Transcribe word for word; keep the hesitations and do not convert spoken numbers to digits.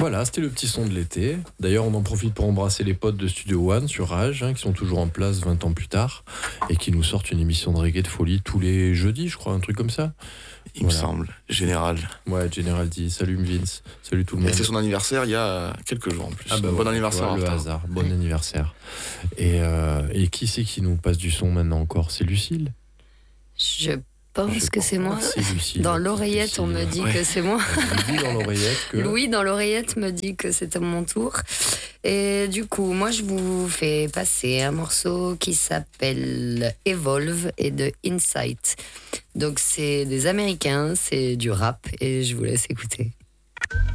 Voilà, c'était le petit son de l'été. D'ailleurs, on en profite pour embrasser les potes de Studio One sur Rage, hein, qui sont toujours en place vingt ans plus tard, et qui nous sortent une émission de reggae de folie tous les jeudis, je crois, un truc comme ça. Il voilà. me semble, Général. Ouais, Général dit. Salut Vince, salut tout le monde. Et c'est son anniversaire il y a quelques jours en plus. Ah bah bon ouais, anniversaire. Ouais, le hasard, bon oui. anniversaire. Et, euh, et qui c'est qui nous passe du son maintenant encore? C'est Lucille? Je pense je que pense c'est moi. C'est Lucille. Dans l'oreillette, on me dit ouais. que c'est moi. Louis dans l'oreillette. Que... Louis dans l'oreillette me dit que c'était mon tour. Et du coup, moi, je vous fais passer un morceau qui s'appelle Evolve et de Insight. Donc, c'est des Américains, c'est du rap et je vous laisse écouter.